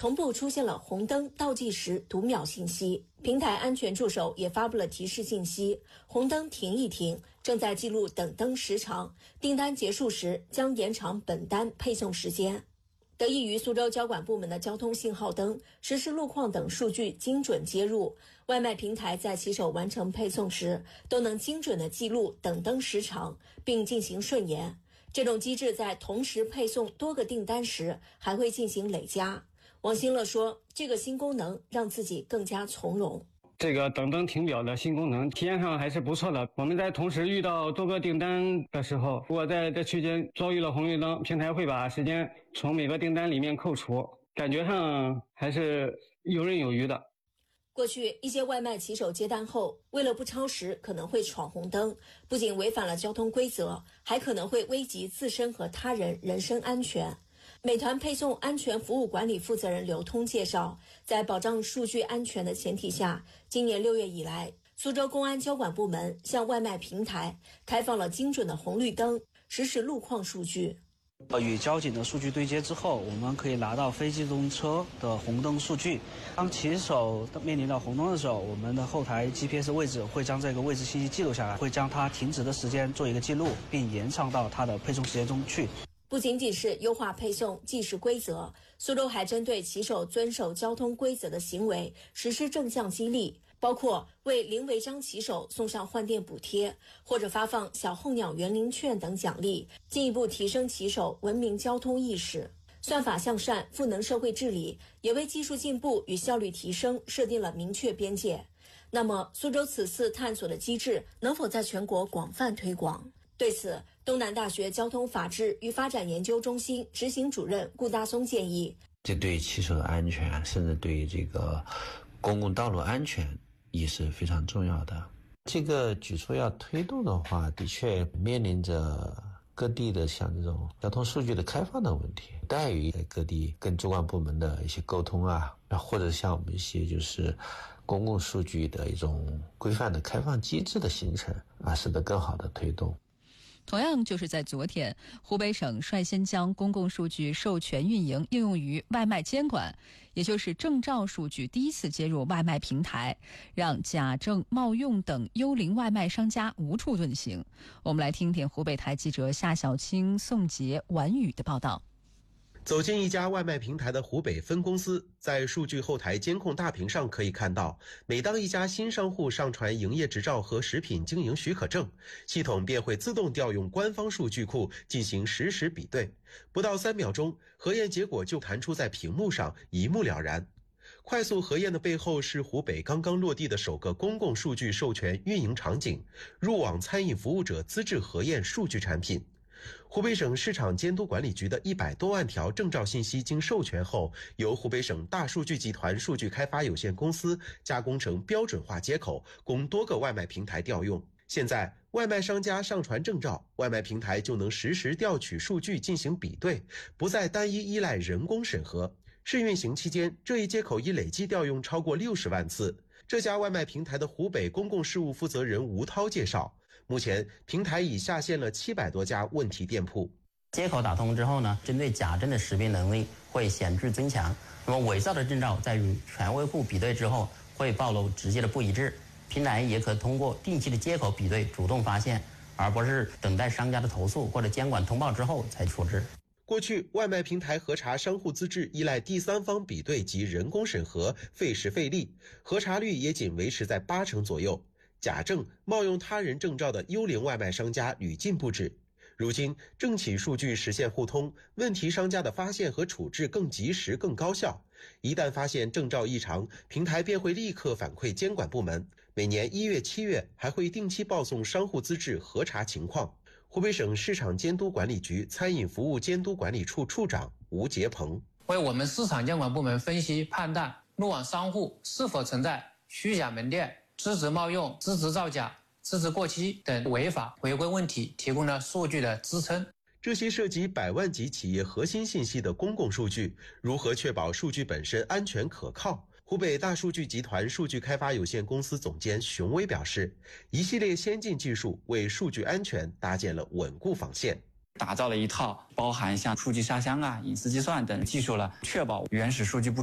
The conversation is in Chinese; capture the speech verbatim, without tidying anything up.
同步出现了红灯倒计时读秒信息。平台安全助手也发布了提示信息：红灯停一停，正在记录等灯时长，订单结束时将延长本单配送时间。得益于苏州交管部门的交通信号灯、实时路况等数据精准接入，外卖平台在骑手完成配送时都能精准地记录等灯时长，并进行顺延。这种机制在同时配送多个订单时还会进行累加。王新乐说，这个新功能让自己更加从容。 这个等灯停表的新功能体验上还是不错的。我们在同时遇到多个订单的时候，如果在这区间遭遇了红绿灯，平台会把时间从每个订单里面扣除，感觉上还是游刃有余的。 过去一些外卖骑手接单后，为了不超时可能会闯红灯，不仅违反了交通规则，还可能会危及自身和他人人身安全。美团配送安全服务管理负责人刘通介绍，在保障数据安全的前提下，今年六月以来，苏州公安交管部门向外卖平台开放了精准的红绿灯、实时路况数据。 与交警的数据对接之后，我们可以拿到非机动车的红灯数据。当骑手面临到红灯的时候，我们的后台 G P S 位置会将这个位置信息记录下来，会将它停止的时间做一个记录，并延长到它的配送时间中去。 不仅仅是优化配送计时规则，苏州还针对骑手遵守交通规则的行为实施正向激励，包括为零违章骑手送上换电补贴，或者发放小候鸟园林券等奖励，进一步提升骑手文明交通意识。算法向善、赋能社会治理也为技术进步与效率提升设定了明确边界。那么，苏州此次探索的机制能否在全国广泛推广？对此，东南大学交通法治与发展研究中心执行主任顾大松建议， 这对骑手的安全，甚至对这个公共道路安全也是非常重要的。这个举措要推动的话，的确面临着各地的像这种交通数据的开放的问题，待于各地跟主管部门的一些沟通啊，或者像我们一些就是公共数据的一种规范的开放机制的形成啊，使得更好的推动。 同样就是在昨天，湖北省率先将公共数据授权运营应用于外卖监管，也就是证照数据第一次接入外卖平台，让假证、冒用等幽灵外卖商家无处遁形。我们来听听湖北台记者夏小青、宋杰、婉宇的报道。 走进一家外卖平台的湖北分公司，在数据后台监控大屏上可以看到，每当一家新商户上传营业执照和食品经营许可证，系统便会自动调用官方数据库进行实时比对，不到三秒钟，核验结果就弹出在屏幕上，一目了然。快速核验的背后是湖北刚刚落地的首个公共数据授权运营场景——入网餐饮服务者资质核验数据产品。湖北省市场监督管理局的一百多万条证照信息经授权后，由湖北省大数据集团数据开发有限公司加工成标准化接口，供多个外卖平台调用。现在，外卖商家上传证照，外卖平台就能实时调取数据进行比对，不再单一依赖人工审核。试运行期间，这一接口已累计调用超过六十万次。这家外卖平台的湖北公共事务负责人吴涛介绍，目前平台已下线了七百多家问题店铺。 接口打通之后呢，针对假证的识别能力会显著增强。那么伪造的证照在与权威库比对之后，会暴露直接的不一致。平台也可通过定期的接口比对主动发现，而不是等待商家的投诉或者监管通报之后才处置。 过去，外卖平台核查商户资质依赖第三方比对及人工审核，费时费力，核查率也仅维持在八成左右。假证、冒用他人证照的幽灵外卖商家屡禁不止。如今，政企数据实现互通，问题商家的发现和处置更及时、更高效。一旦发现证照异常，平台便会立刻反馈监管部门。每年一月、七月还会定期报送商户资质核查情况。湖北省市场监督管理局餐饮服务监督管理处处长吴杰鹏为我们市场监管部门分析判断入网商户是否存在虚假门店、资质冒用、资质造假、资质过期等违法违规问题提供了数据的支撑。 这些涉及百万级企业核心信息的公共数据，如何确保数据本身安全可靠？湖北大数据集团数据开发有限公司总监熊威表示，一系列先进技术为数据安全搭建了稳固防线， 打造了一套包含像数据下乡啊、隐私计算等技术了，确保原始数据不